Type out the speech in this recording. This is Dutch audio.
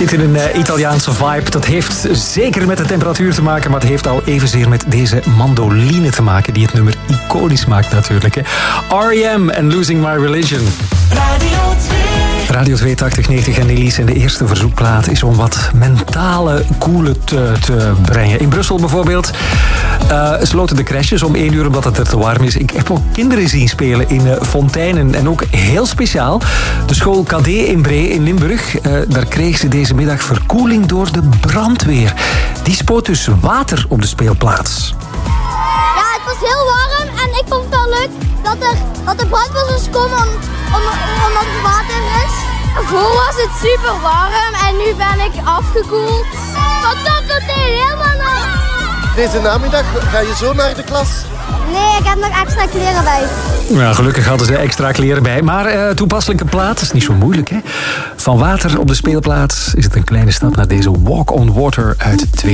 Zit in een Italiaanse vibe. Dat heeft zeker met de temperatuur te maken, maar het heeft al evenzeer met deze mandoline te maken, die het nummer iconisch maakt natuurlijk. R.E.M. en Losing My Religion. Radio 2 8090 en Elise. En de eerste verzoekplaat is om wat mentale koele te brengen. In Brussel bijvoorbeeld sloten de crèches om 1 uur omdat het er te warm is. Ik heb ook kinderen zien spelen in fonteinen. En ook heel speciaal, de school KD in Bree in Limburg. Daar kreeg ze deze middag verkoeling door de brandweer. Die spoot dus water op de speelplaats. Ja, het was heel warm en ik vond het wel leuk dat de brandweer komen omdat het water is. Voor was het super warm en nu ben ik afgekoeld. Van top tot teen, helemaal naar. Deze namiddag ga je zo naar de klas? Nee, ik heb nog extra kleren bij. Ja, gelukkig hadden ze extra kleren bij. Maar toepasselijke plaat is niet zo moeilijk, hè? Van water op de speelplaats is het een kleine stap naar deze Walk on Water uit 2000.